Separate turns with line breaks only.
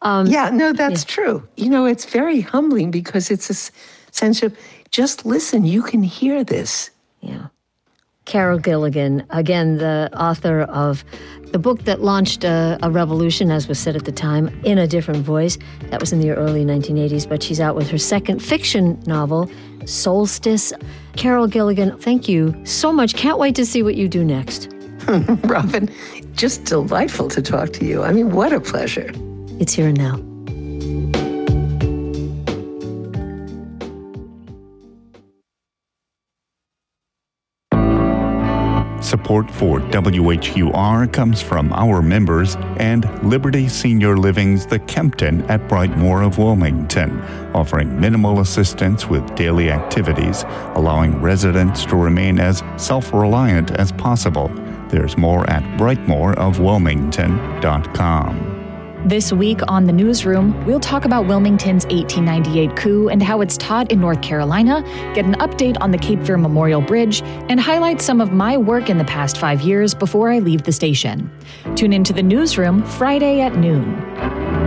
That's true. It's very humbling because it's a sense of just listen, you can hear this.
Yeah. Carol Gilligan, again, the author of the book that launched a revolution, as was said at the time, In a Different Voice. That was in the early 1980s, but she's out with her second fiction novel, Solstice. Carol Gilligan, thank you so much. Can't wait to see what you do next.
Robin, just delightful to talk to you. I mean, what a pleasure.
It's Here and Now.
Support for WHUR comes from our members and Liberty Senior Living's The Kempton at Brightmoor of Wilmington, offering minimal assistance with daily activities, allowing residents to remain as self-reliant as possible. There's more at brightmoorofwilmington.com.
This week on The Newsroom, we'll talk about Wilmington's 1898 coup and how it's taught in North Carolina, get an update on the Cape Fear Memorial Bridge, and highlight some of my work in the past 5 years before I leave the station. Tune into The Newsroom Friday at noon.